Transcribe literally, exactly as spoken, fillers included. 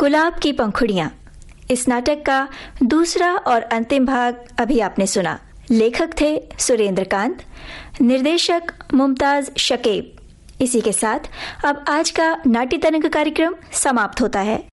गुलाब की पंखुड़ियाँ। इस नाटक का दूसरा और अंतिम भाग अभी आपने सुना। लेखक थे सुरेंद्र कांत, निर्देशक मुमताज शकीब। इसी के साथ अब आज का नाट्य तरंग कार्यक्रम समाप्त होता है।